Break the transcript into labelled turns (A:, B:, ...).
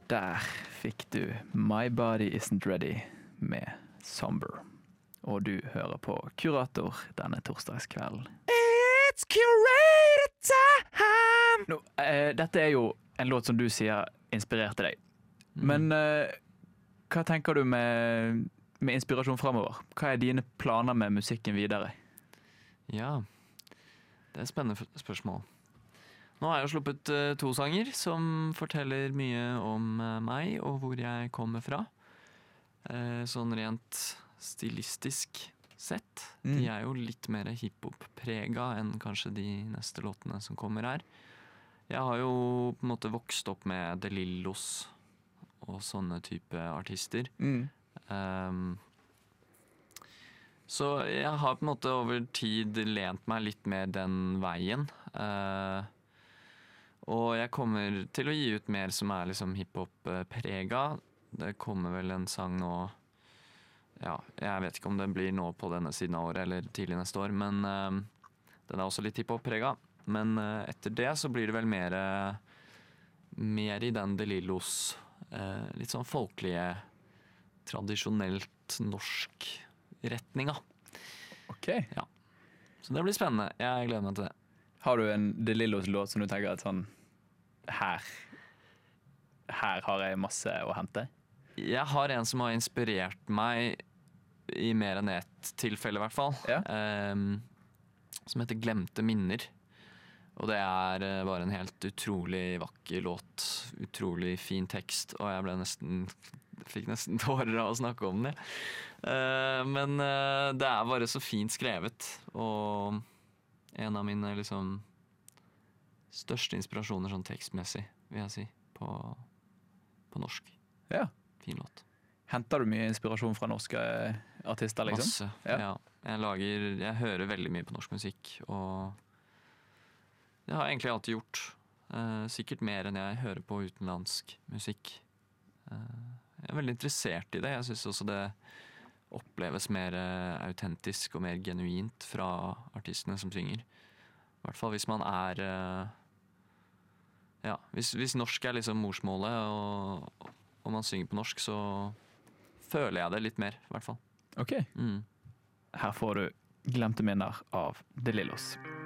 A: Der fikk du My Body Isn't Ready med Somber. Og du hører på Kurator denne torsdagskvelden. It's curator time! Nå, dette er jo en låt som du sier inspirerte deg. Men hva tenker du med inspirasjon fremover? Hva er dine planer med musikken videre?
B: Ja, det er et spennende spørsmål. Nå har jeg jo sluppet 2 sanger som forteller mye om meg og hvor jeg kommer fra. Sånn rent stilistisk sett. De er jo litt mer hiphop-prega enn kanskje de neste låtene som kommer her. Jeg har jo på en måte vokst opp med De Lillos og sånne type artister. Så jeg har på en måte over tid lent meg litt mer den veien. Og jeg kommer til å gi ut mer som er liksom hiphop-prega. Det kommer vel en sang nå. Ja, jeg vet ikke om det blir nå på denne siden av året eller tidlig neste år, men den er også litt hiphop-prega. Men etter det så blir det vel mer i den De Lillos litt sånn folkelige, tradisjonelt norsk retninga.
A: Ok.
B: Ja. Så det blir spennende. Jeg gleder meg til det.
A: Har du en De Lillos-låt som du tenker at sånn her har jeg masse å hente?
B: Jeg har en som har inspirert meg i mer enn ett tilfelle i hvert fall.
A: Ja.
B: Som heter Glemte minner. Og det er bare en helt utrolig vakker låt. Utrolig fin tekst. Og jeg fikk nesten tårer av å snakke om det. Men det er bare så fint skrevet. Og en av mine liksom største inspirasjoner sånn tekstmessig, vil jeg si, på norsk.
A: Ja.
B: Fin låt.
A: Henter du mye inspirasjon fra norske artister, liksom?
B: Masse, ja. Jeg hører veldig mye på norsk musikk, og det har jeg egentlig alltid gjort. Sikkert mer enn jeg hører på utenlandsk musikk. Jeg er veldig interessert i det. Jeg synes også det oppleves mer autentisk og mer genuint fra artistene som synger. I hvert fall hvis man er hvis norsk er liksom morsmålet og man synger på norsk, så føler jeg det litt mer, i hvert fall.
A: Ok. Her får du Glemte minner av De Lillos.